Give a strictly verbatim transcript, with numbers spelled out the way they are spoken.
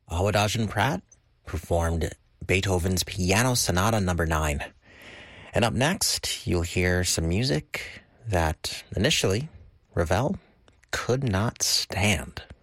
Awadajan Pratt performed Beethoven's Piano Sonata Number nine. And up next, you'll hear some music that initially Ravel could not stand.